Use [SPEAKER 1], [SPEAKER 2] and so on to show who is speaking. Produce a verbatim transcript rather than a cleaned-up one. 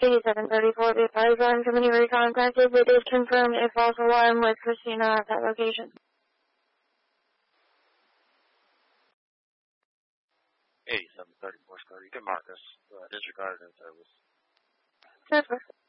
[SPEAKER 1] eighty-seven thirty-four, be advised on company recontacted. They did confirm a false alarm with Christina at that location.
[SPEAKER 2] eighty-seven thirty-four, Star. You can mark us uh, disregarded in service.
[SPEAKER 1] That's perfect.